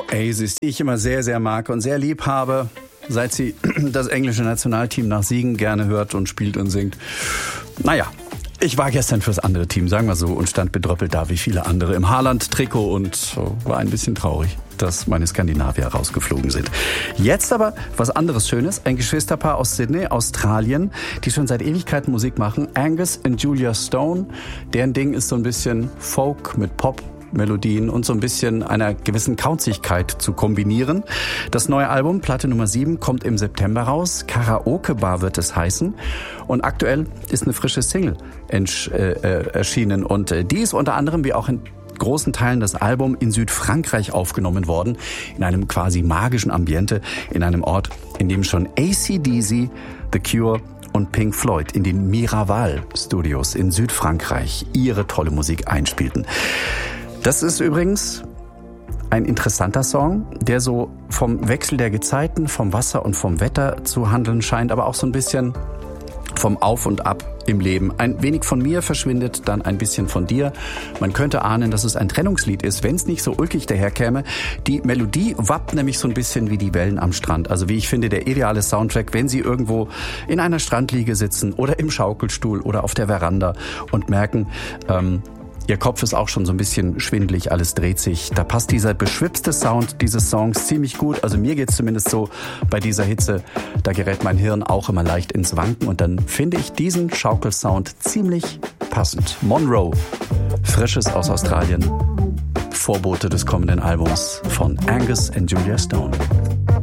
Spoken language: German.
Oasis, die ich immer sehr, sehr mag und sehr lieb habe, seit sie das englische Nationalteam nach Siegen gerne hört und spielt und singt. Naja, ich war gestern fürs andere Team, sagen wir so, und stand bedröppelt da wie viele andere im Haaland-Trikot und war ein bisschen traurig, dass meine Skandinavier rausgeflogen sind. Jetzt aber was anderes Schönes. Ein Geschwisterpaar aus Sydney, Australien, die schon seit Ewigkeiten Musik machen. Angus und Julia Stone. Deren Ding ist so ein bisschen Folk mit Pop-Melodien und so ein bisschen einer gewissen Kauzigkeit zu kombinieren. Das neue Album, Platte Nummer 7, kommt im September raus. Karaoke Bar wird es heißen. Und aktuell ist eine frische Single erschienen. Und die ist unter anderem, wie auch in großen Teilen das Album, in Südfrankreich aufgenommen worden, in einem quasi magischen Ambiente, in einem Ort, in dem schon AC/DC, The Cure und Pink Floyd in den Miraval Studios in Südfrankreich ihre tolle Musik einspielten. Das ist übrigens ein interessanter Song, der so vom Wechsel der Gezeiten, vom Wasser und vom Wetter zu handeln scheint, aber auch so ein bisschen vom Auf und Ab im Leben. Ein wenig von mir verschwindet, dann ein bisschen von dir. Man könnte ahnen, dass es ein Trennungslied ist, wenn es nicht so ulkig daherkäme. Die Melodie wappt nämlich so ein bisschen wie die Wellen am Strand. Also wie ich finde, der ideale Soundtrack, wenn Sie irgendwo in einer Strandliege sitzen oder im Schaukelstuhl oder auf der Veranda und merken, Ihr Kopf ist auch schon so ein bisschen schwindelig, alles dreht sich. Da passt dieser beschwipste Sound dieses Songs ziemlich gut. Also mir geht's zumindest so bei dieser Hitze. Da gerät mein Hirn auch immer leicht ins Wanken. Und dann finde ich diesen Schaukelsound ziemlich passend. Monroe, Frisches aus Australien. Vorbote des kommenden Albums von Angus und Julia Stone.